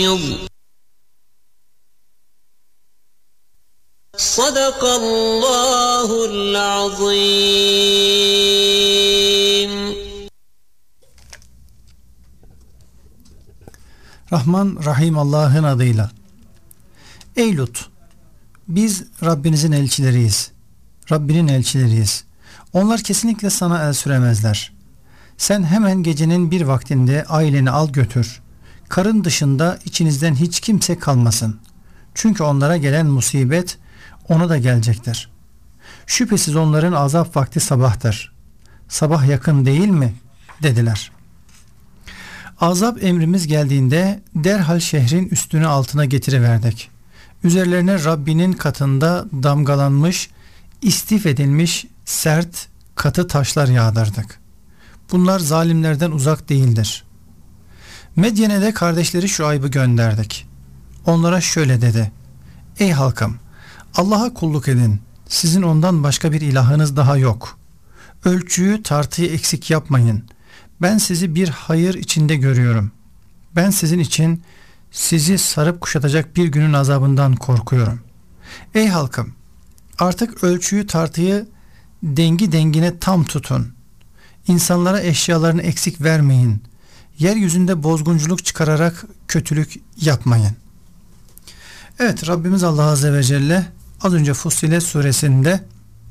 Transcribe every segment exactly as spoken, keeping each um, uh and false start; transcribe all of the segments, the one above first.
Sadakallahul azim. Rahman Rahim Allah'ın adıyla. Ey Lut, biz Rabbinizin elçileriyiz. Rabbinin elçileriyiz. Onlar kesinlikle sana el süremezler. Sen hemen gecenin bir vaktinde aileni al götür. Karın dışında içinizden hiç kimse kalmasın. Çünkü onlara gelen musibet ona da gelecektir. Şüphesiz onların azap vakti sabahtır. Sabah yakın değil mi? Dediler. Azap emrimiz geldiğinde derhal şehrin üstünü altına getiriverdik. Üzerlerine Rabbinin katında damgalanmış, istif edilmiş sert, katı taşlar yağdırdık. Bunlar zalimlerden uzak değildir. Medyen'e de kardeşleri Şuayb'ı gönderdik. Onlara şöyle dedi: Ey halkım, Allah'a kulluk edin. Sizin ondan başka bir ilahınız daha yok. Ölçüyü, tartıyı eksik yapmayın. Ben sizi bir hayır içinde görüyorum. Ben sizin için sizi sarıp kuşatacak bir günün azabından korkuyorum. Ey halkım, artık ölçüyü, tartıyı dengi dengine tam tutun. İnsanlara eşyalarını eksik vermeyin. Yeryüzünde bozgunculuk çıkararak kötülük yapmayın. Evet, Rabbimiz Allah Azze ve Celle az önce Fussilet suresinde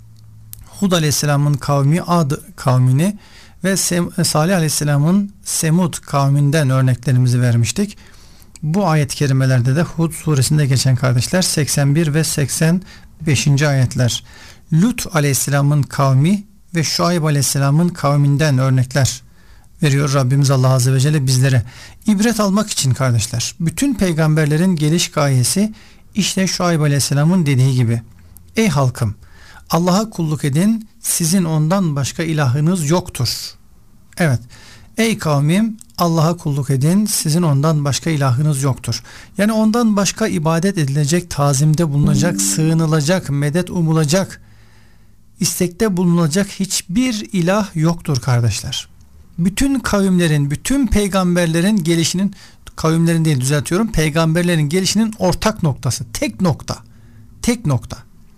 Hud Aleyhisselam'ın kavmi Ad kavmini ve Sem- Salih Aleyhisselam'ın Semud kavminden örneklerimizi vermiştik. Bu ayet-i kerimelerde de Hud suresinde geçen kardeşler seksen bir ve seksen beşinci ayetler. Lut Aleyhisselam'ın kavmi ve Şuayb Aleyhisselam'ın kavminden örnekler veriyor Rabbimiz Allah Azze ve Celle bizlere. İbret almak için kardeşler. Bütün peygamberlerin geliş gayesi işte Şuayb Aleyhisselam'ın dediği gibi: Ey halkım, Allah'a kulluk edin, sizin ondan başka ilahınız yoktur. Evet, ey kavmim, Allah'a kulluk edin, sizin ondan başka ilahınız yoktur. Yani ondan başka ibadet edilecek, tazimde bulunacak, sığınılacak, medet umulacak, istekte bulunacak hiçbir ilah yoktur kardeşler. Bütün kavimlerin, bütün peygamberlerin gelişinin, kavimlerin değil düzeltiyorum, peygamberlerin gelişinin ortak noktası, tek nokta, tek nokta.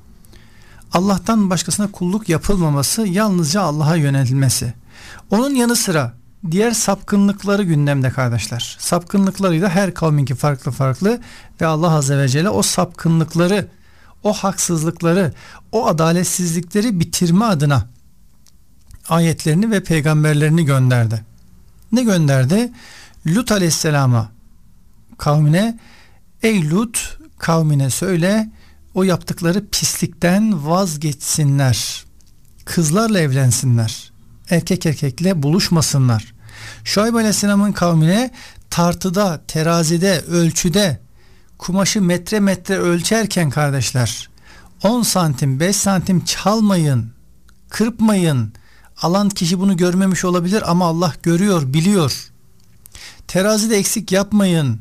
Allah'tan başkasına kulluk yapılmaması, yalnızca Allah'a yönelilmesi. Onun yanı sıra diğer sapkınlıkları gündemde kardeşler. Sapkınlıklarıyla her kavminki farklı farklı ve Allah Azze ve Celle o sapkınlıkları, o haksızlıkları, o adaletsizlikleri bitirme adına ayetlerini ve peygamberlerini gönderdi. Ne gönderdi? Lut Aleyhisselam'a, kavmine, ey Lut, kavmine söyle, o yaptıkları pislikten vazgeçsinler. Kızlarla evlensinler. Erkek erkekle buluşmasınlar. Şuayb Aleyhisselam'ın kavmine tartıda, terazide, ölçüde kumaşı metre metre ölçerken kardeşler on santim, beş santim çalmayın, kırpmayın. Alan kişi bunu görmemiş olabilir ama Allah görüyor, biliyor. Terazide eksik yapmayın.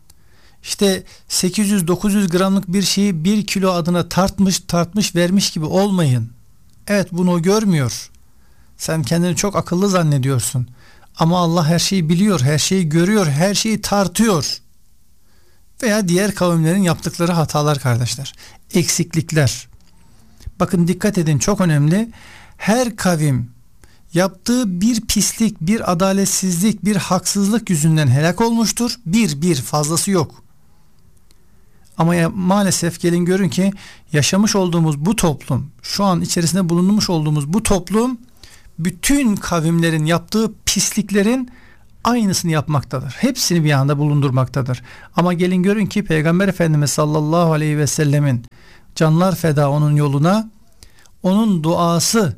İşte sekiz yüz dokuz yüz gramlık bir şeyi bir kilo adına tartmış tartmış vermiş gibi olmayın. Evet, bunu o görmüyor. Sen kendini çok akıllı zannediyorsun. Ama Allah her şeyi biliyor, her şeyi görüyor, her şeyi tartıyor. Veya diğer kavimlerin yaptıkları hatalar kardeşler. Eksiklikler. Bakın dikkat edin, çok önemli. Her kavim yaptığı bir pislik, bir adaletsizlik, bir haksızlık yüzünden helak olmuştur. Bir, bir fazlası yok. Ama ya, maalesef gelin görün ki yaşamış olduğumuz bu toplum, şu an içerisinde bulunmuş olduğumuz bu toplum bütün kavimlerin yaptığı pisliklerin aynısını yapmaktadır. Hepsini bir anda bulundurmaktadır. Ama gelin görün ki Peygamber Efendimiz sallallahu aleyhi ve sellemin canlar feda onun yoluna, onun duası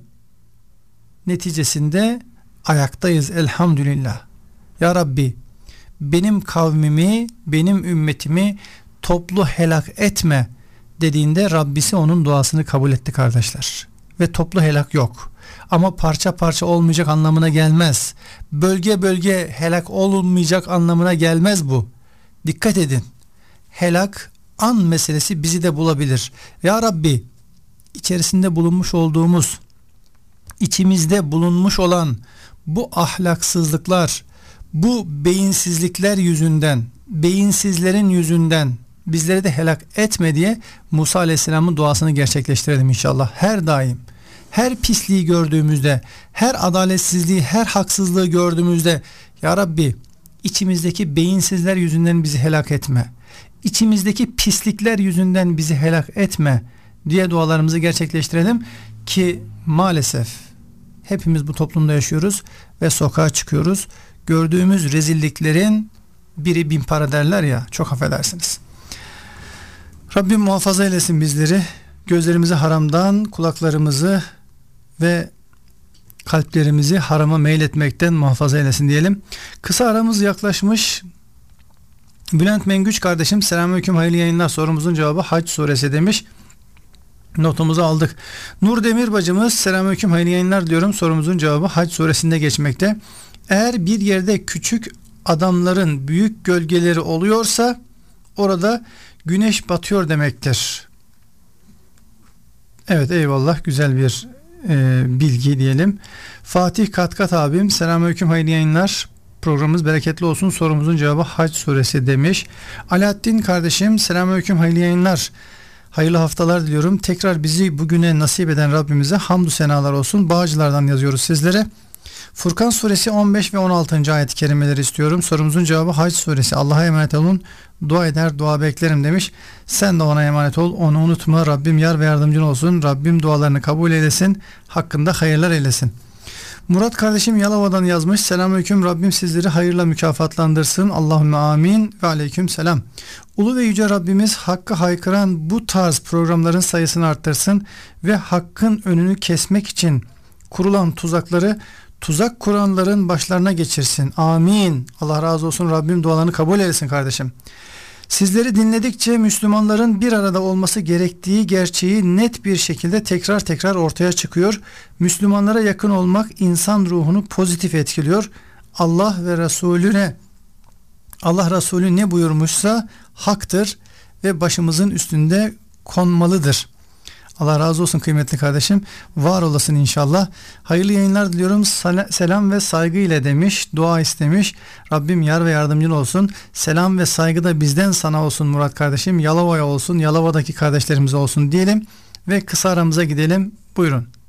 neticesinde ayaktayız elhamdülillah. Ya Rabbi, benim kavmimi, benim ümmetimi toplu helak etme dediğinde Rabbisi onun duasını kabul etti kardeşler. Ve toplu helak yok. Ama parça parça olmayacak anlamına gelmez. Bölge bölge helak olmayacak anlamına gelmez bu. Dikkat edin. Helak an meselesi bizi de bulabilir. Ya Rabbi, içerisinde bulunmuş olduğumuz, içimizde bulunmuş olan bu ahlaksızlıklar, bu beyinsizlikler yüzünden beyinsizlerin yüzünden bizleri de helak etme diye Musa Aleyhisselam'ın duasını gerçekleştirelim inşallah. Her daim, her pisliği gördüğümüzde, her adaletsizliği, her haksızlığı gördüğümüzde, Ya Rabbi içimizdeki beyinsizler yüzünden bizi helak etme, İçimizdeki pislikler yüzünden bizi helak etme diye dualarımızı gerçekleştirelim ki maalesef hepimiz bu toplumda yaşıyoruz ve sokağa çıkıyoruz. Gördüğümüz rezilliklerin biri bin para derler ya, çok affedersiniz. Rabbim muhafaza eylesin bizleri. Gözlerimizi haramdan, kulaklarımızı ve kalplerimizi harama meyletmekten muhafaza eylesin diyelim. Kısa aramız yaklaşmış. Bülent Mengüç kardeşim, selamünaleyküm, hayırlı yayınlar. Sorumuzun cevabı Hac suresi demiş. Notumuzu aldık. Nur Demir bacımız, selamünaleyküm, hayırlı yayınlar diyorum. Sorumuzun cevabı Hac suresinde geçmekte. Eğer bir yerde küçük adamların büyük gölgeleri oluyorsa orada güneş batıyor demektir. Evet, eyvallah, güzel bir e, bilgi diyelim. Fatih Katkat abim, selamünaleyküm, hayırlı yayınlar. Programımız bereketli olsun. Sorumuzun cevabı Hac suresi demiş. Alaaddin kardeşim, selamünaleyküm, hayırlı yayınlar. Hayırlı haftalar diliyorum. Tekrar bizi bugüne nasip eden Rabbimize hamdü senalar olsun. Bağcılardan yazıyoruz sizlere. Furkan suresi on beş ve on altıncı ayet-i kerimeleri istiyorum. Sorumuzun cevabı Hac suresi. Allah'a emanet olun. Dua eder, dua beklerim demiş. Sen de ona emanet ol. Onu unutma. Rabbim yar ve yardımcın olsun. Rabbim dualarını kabul eylesin. Hakkında hayırlar eylesin. Murat kardeşim Yalova'dan yazmış. Selamünaleyküm. Rabbim sizleri hayırla mükafatlandırsın. Allahümme amin ve aleyküm selam. Ulu ve yüce Rabbimiz hakkı haykıran bu tarz programların sayısını arttırsın ve hakkın önünü kesmek için kurulan tuzakları tuzak kuranların başlarına geçirsin. Amin. Allah razı olsun. Rabbim dualarını kabul eylesin kardeşim. Sizleri dinledikçe Müslümanların bir arada olması gerektiği gerçeği net bir şekilde tekrar tekrar ortaya çıkıyor. Müslümanlara yakın olmak insan ruhunu pozitif etkiliyor. Allah ve Resulüne, Allah Resulü ne buyurmuşsa haktır ve başımızın üstünde konmalıdır. Allah razı olsun kıymetli kardeşim. Var olasın inşallah. Hayırlı yayınlar diliyorum. Selam ve saygı ile demiş. Dua istemiş. Rabbim yar ve yardımcın olsun. Selam ve saygı da bizden sana olsun Murat kardeşim. Yalova'ya olsun. Yalova'daki kardeşlerimize olsun diyelim. Ve kısa aramıza gidelim. Buyurun.